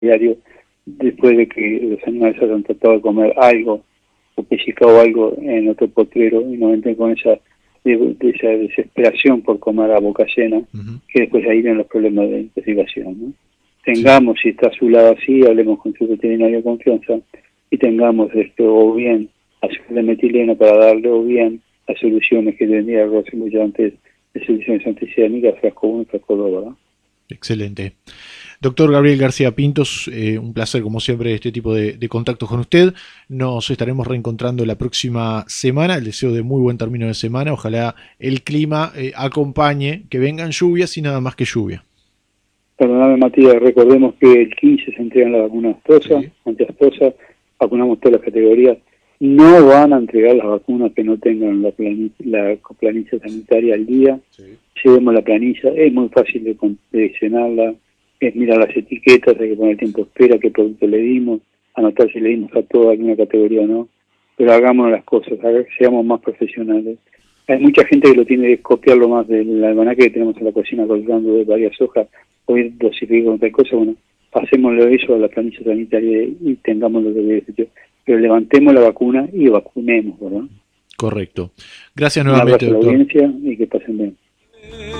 diario después de que los animales hayan tratado de comer algo o pellizcado algo en otro potrero y no entren con esa desesperación por comer a boca llena, que después ahí vienen los problemas de intoxicación, ¿no? Tengamos, si está a su lado así, hablemos con su veterinario de confianza y tengamos o bien azul de metileno para darle, o bien las soluciones que tendría Rosy mucho antes, de soluciones anticiánicas, frasco 1 y frasco 2, ¿verdad? Excelente. Doctor Gabriel García Pintos, un placer como siempre este tipo de contactos con usted. Nos estaremos reencontrando la próxima semana. El deseo de muy buen término de semana. Ojalá el clima acompañe, que vengan lluvias y nada más que lluvia. Perdóname, Matías, recordemos que el 15 se entregan las vacunas ASTOSA, Sí. anti-ASTOSA, vacunamos todas las categorías. No van a entregar las vacunas que no tengan la planilla sanitaria al día. Sí. Llevemos la planilla, es muy fácil de seleccionarla, es mirar las etiquetas, hay que poner tiempo de espera, qué producto le dimos, anotar si le dimos a toda alguna categoría o no, pero hagamos las cosas, seamos más profesionales. Hay mucha gente que lo tiene que copiarlo más del almanaque que tenemos en la cocina colgando de varias hojas, o ir dosificando tal cosa. Bueno, pasémoslo eso a la planilla sanitaria y tengamos lo que debe ser. Pero levantemos la vacuna y vacunemos, ¿verdad? Correcto. Gracias Un nuevamente, abrazo a la doctor. audiencia y que pasen bien.